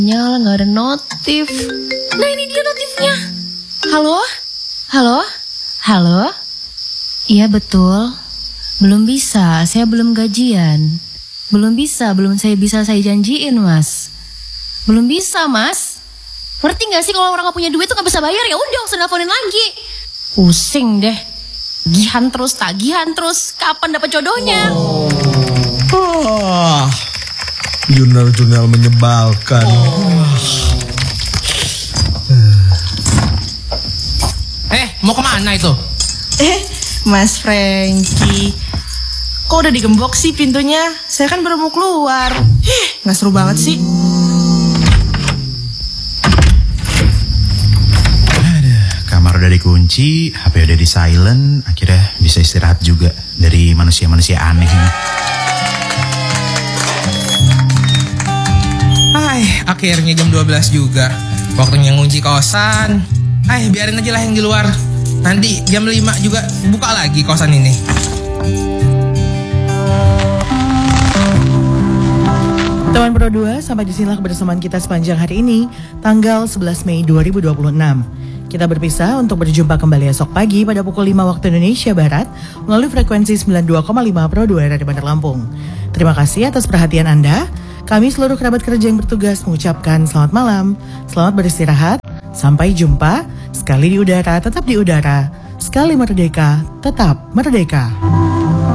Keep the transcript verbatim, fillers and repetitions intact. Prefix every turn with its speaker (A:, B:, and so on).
A: Nyala, nggak ada notif. Nah ini dia notifnya. Halo? Halo? Halo? Iya betul. Belum bisa, saya belum gajian. Belum bisa, belum saya bisa saya janjiin mas. Belum bisa mas. Ngerti gak sih kalau orang gak punya duit tuh gak bisa bayar, ya udah gak usah nelfonin lagi. Pusing deh. Tagihan terus, tagihan terus. Kapan dapat jodohnya?
B: Oh. Jurnal-jurnal menyebalkan. Oh.
C: Eh, mau kemana itu?
D: Eh, Mas Franky, kok udah digembok sih pintunya? Saya kan baru mau keluar. Eh, gak seru banget sih.
E: Aduh, kamar udah dikunci, H P udah di silent, akhirnya bisa istirahat juga dari manusia-manusia aneh ini.
C: Hai, akhirnya jam dua belas juga. Waktunya ngunci kosan. Hai, biarin aja lah yang di luar. Nanti jam lima juga buka lagi kosan ini.
D: Teman Pro dua, sampai disinilah kebersamaan kita sepanjang hari ini, tanggal sebelas Mei dua ribu dua puluh enam. Kita berpisah untuk berjumpa kembali esok pagi pada pukul lima waktu Indonesia Barat melalui frekuensi sembilan puluh dua koma lima Pro dua Radio Bandar Lampung. Terima kasih atas perhatian Anda. Kami seluruh kerabat kerja yang bertugas mengucapkan selamat malam, selamat beristirahat, sampai jumpa. Sekali di udara, tetap di udara. Sekali merdeka, tetap merdeka.